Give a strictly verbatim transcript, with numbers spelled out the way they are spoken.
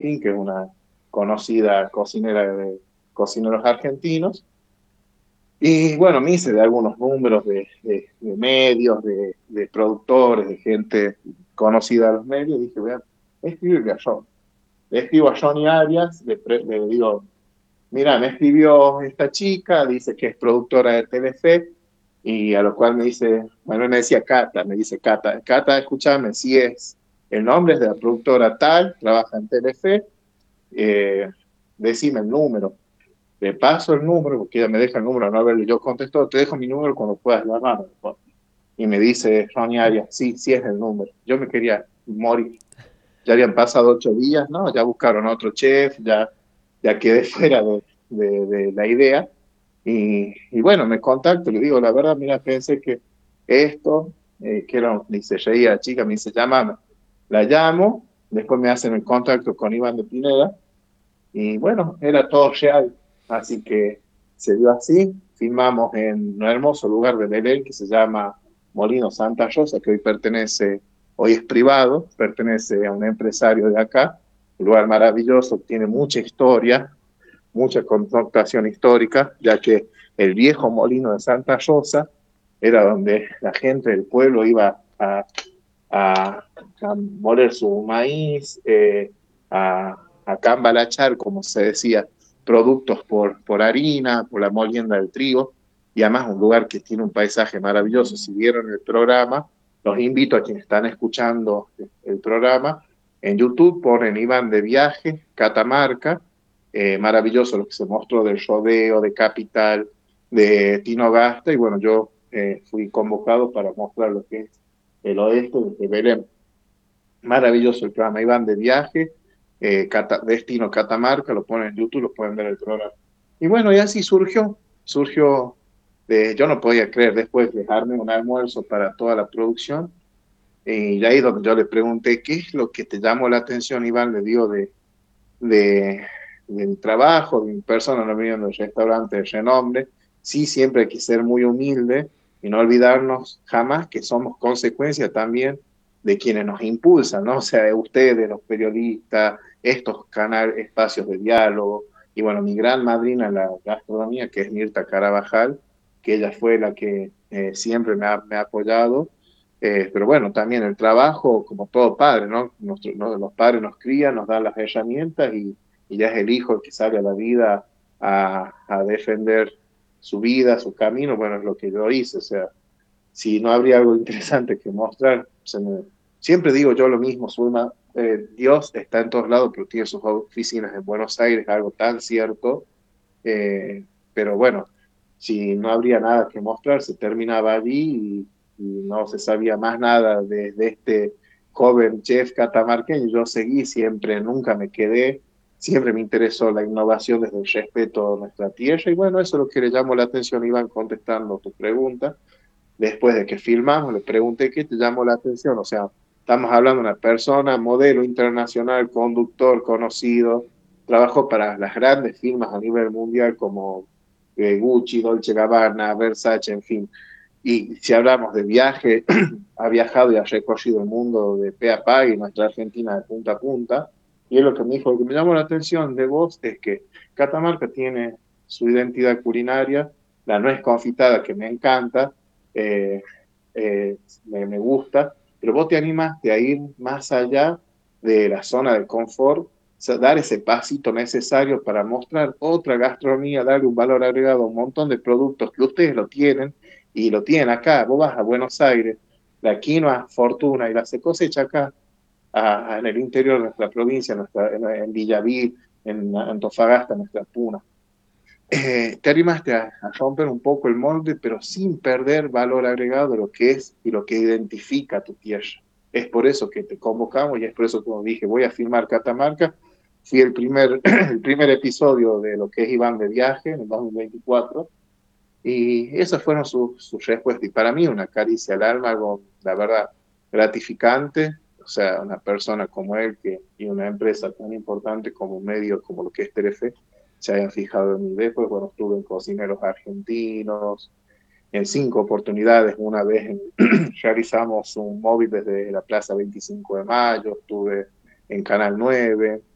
Valentín, que es una conocida cocinera de cocineros argentinos. Y bueno, me hice de algunos números de, de, de medios, de, de productores, de gente conocida a los medios. Dije, voy a escribirle a John. Le escribo a Johnny Arias, le, pre, le digo, mira, me escribió esta chica, dice que es productora de Telefe, y a lo cual me dice, bueno, me decía Cata, me dice Cata, Cata, escúchame, si es, el nombre es de la productora tal, trabaja en Telefe, eh, decime el número. Le paso el número, porque ella me deja el número, no haberle yo contesto, te dejo mi número cuando puedas llamarme. Y me dice Ronnie Arias, sí, sí es el número. Yo me quería morir. Ya habían pasado ocho días, ¿no? Ya buscaron otro chef, ya, ya quedé fuera de, de, de la idea. Y, y bueno, me contacto, le digo, la verdad, mira, pensé que esto, eh, que era, ni se reía la chica, me dice, llámame. La llamo, después me hacen el contacto con Iván de Pineda, y bueno, era todo real, así que se dio así. Filmamos en un hermoso lugar de Belén que se llama Molino Santa Rosa, que hoy pertenece, hoy es privado, pertenece a un empresario de acá. Un lugar maravilloso, tiene mucha historia, mucha connotación histórica, ya que el viejo molino de Santa Rosa era donde la gente del pueblo iba a, a, a moler su maíz, eh, a, a cambalachar, como se decía, productos por, por harina, por la molienda del trigo, y además un lugar que tiene un paisaje maravilloso. Si vieron el programa, los invito a quienes están escuchando el programa, en YouTube ponen Iván de Viaje, Catamarca, eh, maravilloso lo que se mostró del rodeo, de Capital, de Tino Gasta, y bueno, yo eh, fui convocado para mostrar lo que es el oeste de Belén. Maravilloso el programa, Iván de Viaje, eh, Cata, Destino Catamarca, lo ponen en YouTube, lo pueden ver el programa. Y bueno, y así surgió, surgió, de, yo no podía creer después dejarme un almuerzo para toda la producción, y ahí donde yo le pregunté, ¿qué es lo que te llamó la atención, Iván? Le digo de, de, de mi trabajo, de mi persona, no viviendo en el restaurante de renombre. Sí, siempre hay que ser muy humilde y no olvidarnos jamás que somos consecuencia también de quienes nos impulsan, ¿no? O sea, ustedes, los periodistas, estos canales, espacios de diálogo, y bueno, mi gran madrina en la gastronomía, que es Mirta Carabajal, que ella fue la que eh, siempre me ha, me ha apoyado. Eh, pero bueno, también el trabajo, como todo padre, ¿no? Nuestro, ¿no? Los padres nos crían, nos dan las herramientas, y, y ya es el hijo el que sale a la vida a, a defender su vida, su camino. Bueno, es lo que yo hice. O sea, si no habría algo interesante que mostrar, se me... siempre digo yo lo mismo, Zulma, eh, Dios está en todos lados, pero tiene sus oficinas en Buenos Aires, algo tan cierto. Eh, pero bueno, si no habría nada que mostrar, se terminaba allí, y, y no se sabía más nada de, de este joven chef catamarqueño. Yo seguí siempre, nunca me quedé, siempre me interesó la innovación desde el respeto a nuestra tierra, y bueno, eso es lo que le llamó la atención, Iván, contestando tu pregunta. Después de que filmamos, le pregunté qué te llamó la atención. O sea, estamos hablando de una persona, modelo internacional, conductor conocido, trabajó para las grandes firmas a nivel mundial como eh, Gucci, Dolce Gabbana, Versace, en fin. Y si hablamos de viaje, ha viajado y ha recorrido el mundo de pe a pa, y nuestra Argentina de punta a punta. Y es lo que me dijo, lo que me llamó la atención de vos es que Catamarca tiene su identidad culinaria, la nuez confitada, que me encanta, eh, eh, me, me gusta, pero vos te animaste a ir más allá de la zona de confort, o sea, dar ese pasito necesario para mostrar otra gastronomía, darle un valor agregado a un montón de productos que ustedes lo tienen, y lo tienen acá. Vos vas a Buenos Aires, la quinoa Fortuna, y la se cosecha acá, a, a, en el interior de nuestra provincia, nuestra, en, en Villaví, en Antofagasta, nuestra puna. Eh, te animaste a, a romper un poco el molde, pero sin perder valor agregado de lo que es y lo que identifica tu tierra. Es por eso que te convocamos, y es por eso, como dije, voy a filmar Catamarca. Fui el primer, el primer episodio de lo que es Iván de Viaje en el dos mil veinticuatro, y esas fueron sus, sus respuestas. Y para mí una caricia al alma, algo, la verdad, gratificante. O sea, una persona como él, que, y una empresa tan importante como un medio como lo que es Telefe, se hayan fijado en mí. Después, bueno, estuve en Cocineros Argentinos, en cinco oportunidades. Una vez en, realizamos un móvil desde la Plaza veinticinco de Mayo, estuve en Canal nueve,